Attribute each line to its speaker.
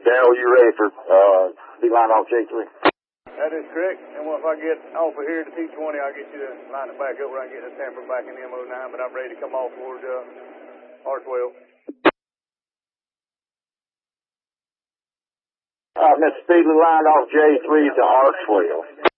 Speaker 1: Daryl, you ready for be line off J3?
Speaker 2: That is correct. And well, if I get off of here to T20, I'll get you to line it back up where I can get the tamper back in the MO9, but I'm ready to come off towards R12.
Speaker 1: Mr. Speedley, lined off J3 to R12.